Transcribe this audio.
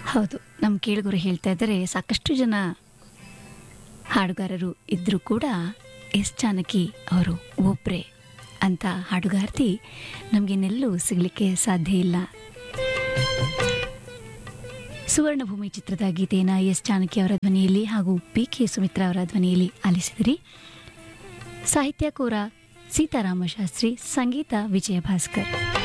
ಹೌದು, ನಮ್ಮ ಕೇಳುಗರು ಹೇಳ್ತಾ ಇದ್ದಾರೆ ಸಾಕಷ್ಟು ಜನ ಹಾಡುಗಾರರು ಇದ್ದರೂ ಕೂಡ ಎಸ್ ಜಾನಕಿ ಅವರು ಒಬ್ಬರೇ ಅಂತ ಹಾಡುಗಾರ್ತಿ ನಮಗಿನ್ನೆಲ್ಲೂ ಸಿಗಲಿಕ್ಕೆ ಸಾಧ್ಯ ಇಲ್ಲ. ಸುವರ್ಣಭೂಮಿ ಚಿತ್ರದ ಗೀತೆಯನ್ನು ಎಸ್ ಜಾನಕಿ ಅವರ ಧ್ವನಿಯಲ್ಲಿ ಹಾಗೂ ಪಿ ಕೆ ಸುಮಿತ್ರಾ ಅವರ ಧ್ವನಿಯಲ್ಲಿ ಆಲಿಸಿದಿರಿ. ಸಾಹಿತ್ಯ ಕೋರ ಸೀತಾರಾಮ ಶಾಸ್ತ್ರಿ, ಸಂಗೀತ ವಿಜಯ ಭಾಸ್ಕರ್.